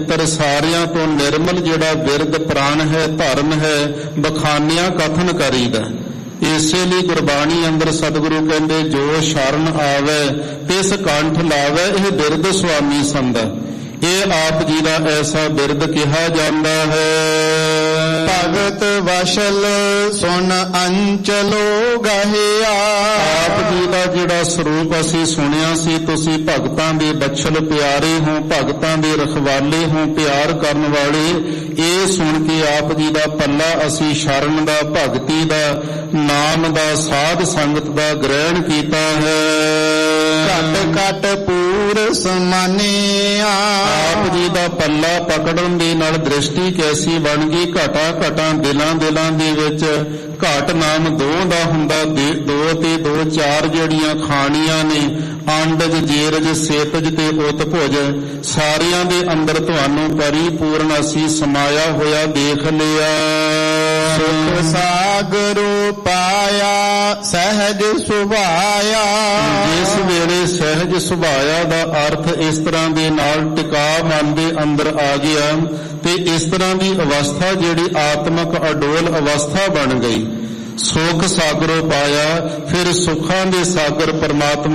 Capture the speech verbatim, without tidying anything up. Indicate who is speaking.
Speaker 1: ਤਰ ਸਾਰਿਆਂ ਤੋਂ ਨਿਰਮਲ ਜਿਹੜਾ ਬਿਰਦ ਪ੍ਰਾਣ ਹੈ, ਧਰਮ ਹੈ, ਬਖਾਨਿਆਂ ਕਥਨ ਕਰੀਦਾ। ਇਸੇ ਲਈ ਗੁਰਬਾਣੀ ਅੰਦਰ ਸਤਿਗੁਰੂ ਕਹਿੰਦੇ ਜੋ ਸ਼ਰਨ ਆਵੇ ਤਿਸ ਕੰਠ ਲਾਵੇ, ਇਹ ਬਿਰਦ ਸੁਆਮੀ ਸੰਦਾ। ਇਹ ਆਪ ਜੀ ਦਾ ਐਸਾ ਬਿਰਦ ਕਿਹਾ ਜਾਂਦਾ ਹੈ।
Speaker 2: ਭਗਤ ਵਸ਼ਲ ਸੁਨ ਅੰਚਲੋ ਗਹਿਆ।
Speaker 1: ਆਪ ਜੀ ਦਾ ਜਿਹੜਾ ਸਰੂਪ ਅਸੀਂ ਸੁਣਿਆ ਸੀ, ਤੁਸੀਂ ਭਗਤਾਂ ਦੇ ਬਛਲ ਪਿਆਰੇ ਹੋ, ਭਗਤਾਂ ਦੇ ਰਖਵਾਲੇ ਹੋ, ਪਿਆਰ ਕਰਨ ਵਾਲੇ। ਇਹ ਸੁਣ ਕੇ ਆਪ ਜੀ ਦਾ ਪੱਲਾ ਅਸੀਂ ਸ਼ਰਨ ਦਾ, ਭਗਤੀ ਦਾ, ਨਾਮ ਦਾ, ਸਾਧ ਸੰਗਤ ਦਾ ਗ੍ਰਹਿਣ ਕੀਤਾ ਹੈ।
Speaker 2: ਘਟ ਘਟ ਪੂਰ ਸਮਾਨਿਆ।
Speaker 1: ਆਪ ਜੀ ਦਾ ਪੱਲਾ ਪਕੜਨ ਦੇ ਨਾਲ ਦ੍ਰਿਸ਼ਟੀ ਕੈਸੀ ਬਣ ਗਈ, ਘਟਾ ਘਟਾਂ ਦਿਲਾਂ ਦਿਲਾਂ ਦੇ ਵਿੱਚ। ਘਟ ਨਾਮ ਦੋ ਦਾ ਹੁੰਦਾ, ਦੋ ਤੇ ਦੋ ਚਾਰ ਜਿਹੜੀਆਂ ਖਾਣੀਆਂ ਨੇ, ਅੰਡਜ, ਜੇਰਜ, ਸੇਤਜ ਤੇ ਉਤਭੁਜ, ਸਾਰਿਆਂ ਦੇ ਅੰਦਰ ਤੁਹਾਨੂੰ ਪਰਿਪੂਰਨ ਅਸੀਂ ਸਮਾਇਆ ਹੋਇਆ ਦੇਖ ਲਿਆ।
Speaker 2: ਸੁਖ ਸਾਗਰੋ ਪਾਇਆ ਸਹਿਜ ਸੁਭਾਇਆ।
Speaker 1: ਜਿਸ ਵੇਲੇ ਸਹਿਜ ਸੁਭਾਇਆ ਦਾ ਅਰਥ ਇਸ ਤਰ੍ਹਾਂ ਦੇ ਨਾਲ ਟਿਕਾ ਮਨ ਦੇ ਅੰਦਰ ਆ ਗਿਆ ਤੇ ਇਸ ਤਰ੍ਹਾਂ ਦੀ ਅਵਸਥਾ ਜਿਹੜੀ ਆਤਮਕ ਅਡੋਲ ਅਵਸਥਾ ਬਣ ਗਈ। ਸੁਖ ਸਾਗਰੋ ਪਾਇਆ, ਫਿਰ ਸੁੱਖਾਂ ਦੇ ਸਾਗਰ ਪਰਮਾਤਮਾ